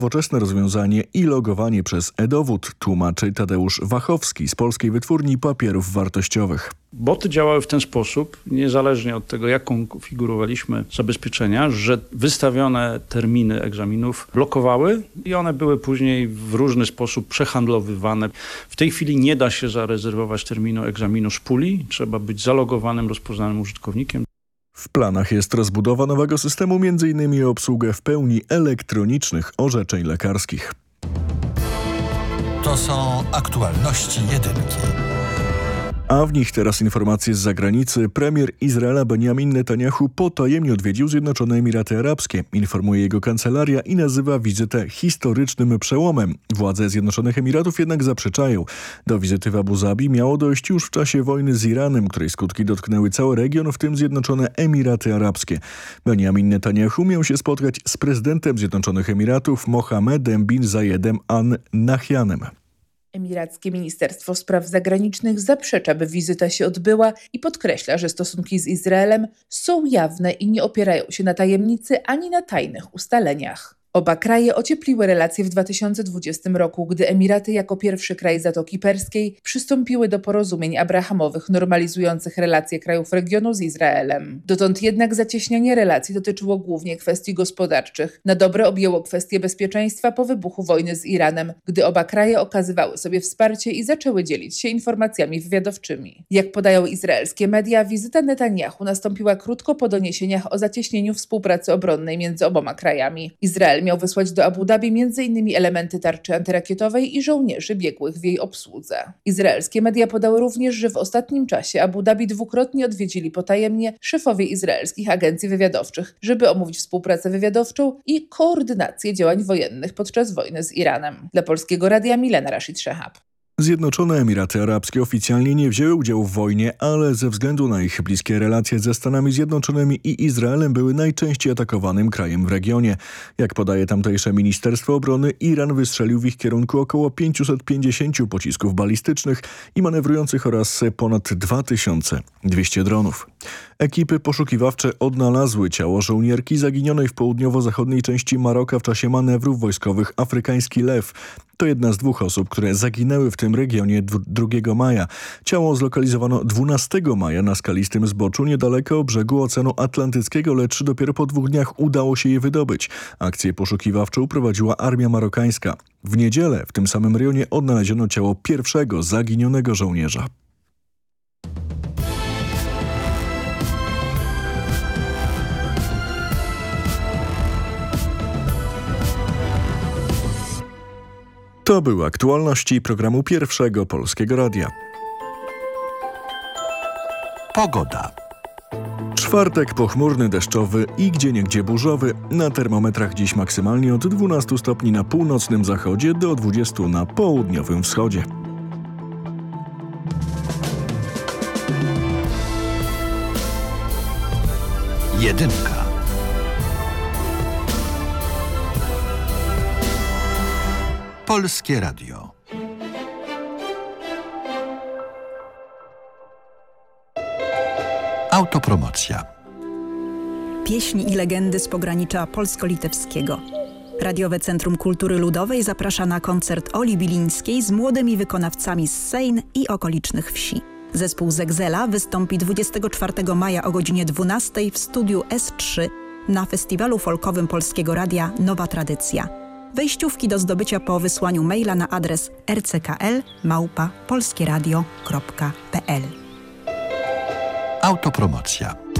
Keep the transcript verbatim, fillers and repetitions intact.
Nowoczesne rozwiązanie i logowanie przez e-dowód, tłumaczy Tadeusz Wachowski z Polskiej Wytwórni Papierów Wartościowych. Boty działały w ten sposób, niezależnie od tego, jak konfigurowaliśmy zabezpieczenia, że wystawione terminy egzaminów blokowały i one były później w różny sposób przehandlowywane. W tej chwili nie da się zarezerwować terminu egzaminu z puli, trzeba być zalogowanym, rozpoznanym użytkownikiem. W planach jest rozbudowa nowego systemu, między innymi o obsługę w pełni elektronicznych orzeczeń lekarskich. To są aktualności jedynki. A w nich teraz informacje z zagranicy. Premier Izraela Benjamin Netanyahu potajemnie odwiedził Zjednoczone Emiraty Arabskie. Informuje jego kancelaria i nazywa wizytę historycznym przełomem. Władze Zjednoczonych Emiratów jednak zaprzeczają. Do wizyty w Abu Zabi miało dojść już w czasie wojny z Iranem, której skutki dotknęły cały region, w tym Zjednoczone Emiraty Arabskie. Benjamin Netanyahu miał się spotkać z prezydentem Zjednoczonych Emiratów Mohammedem bin Zayedem Al Nahyanem. Emirackie Ministerstwo Spraw Zagranicznych zaprzecza, by wizyta się odbyła i podkreśla, że stosunki z Izraelem są jawne i nie opierają się na tajemnicy ani na tajnych ustaleniach. Oba kraje ociepliły relacje w dwa tysiące dwudziestym roku, gdy Emiraty jako pierwszy kraj Zatoki Perskiej przystąpiły do porozumień abrahamowych normalizujących relacje krajów regionu z Izraelem. Dotąd jednak zacieśnianie relacji dotyczyło głównie kwestii gospodarczych. Na dobre objęło kwestię bezpieczeństwa po wybuchu wojny z Iranem, gdy oba kraje okazywały sobie wsparcie i zaczęły dzielić się informacjami wywiadowczymi. Jak podają izraelskie media, wizyta Netanyahu nastąpiła krótko po doniesieniach o zacieśnieniu współpracy obronnej między oboma krajami. Izrael miał wysłać do Abu Dhabi między innymi elementy tarczy antyrakietowej i żołnierzy biegłych w jej obsłudze. Izraelskie media podały również, że w ostatnim czasie Abu Dhabi dwukrotnie odwiedzili potajemnie szefowie izraelskich agencji wywiadowczych, żeby omówić współpracę wywiadowczą i koordynację działań wojennych podczas wojny z Iranem. Dla Polskiego Radia Milena Rashid Szehab. Zjednoczone Emiraty Arabskie oficjalnie nie wzięły udziału w wojnie, ale ze względu na ich bliskie relacje ze Stanami Zjednoczonymi i Izraelem były najczęściej atakowanym krajem w regionie. Jak podaje tamtejsze Ministerstwo Obrony, Iran wystrzelił w ich kierunku około pięćset pięćdziesiąt pocisków balistycznych i manewrujących oraz ponad dwa tysiące dwieście dronów. Ekipy poszukiwawcze odnalazły ciało żołnierki zaginionej w południowo-zachodniej części Maroka w czasie manewrów wojskowych Afrykański Lew. To jedna z dwóch osób, które zaginęły w tym regionie drugiego maja. Ciało zlokalizowano dwunastego maja na skalistym zboczu niedaleko brzegu Oceanu Atlantyckiego, lecz dopiero po dwóch dniach udało się je wydobyć. Akcję poszukiwawczą prowadziła armia marokańska. W niedzielę w tym samym rejonie odnaleziono ciało pierwszego zaginionego żołnierza. To były aktualności programu Pierwszego Polskiego Radia. Pogoda. Czwartek pochmurny, deszczowy i gdzieniegdzie burzowy. Na termometrach dziś maksymalnie od dwunastu stopni na północnym zachodzie do dwudziestu na południowym wschodzie. Jedynka. Polskie Radio. Autopromocja. Pieśni i legendy z pogranicza polsko-litewskiego. Radiowe Centrum Kultury Ludowej zaprasza na koncert Oli Bilińskiej z młodymi wykonawcami z Sejn i okolicznych wsi. Zespół Zegzela wystąpi dwudziestego czwartego maja o godzinie dwunastej w studiu S trzy na festiwalu folkowym Polskiego Radia Nowa Tradycja. Wejściówki do zdobycia po wysłaniu maila na adres r c k l małpa polskieradio kropka p l. Autopromocja.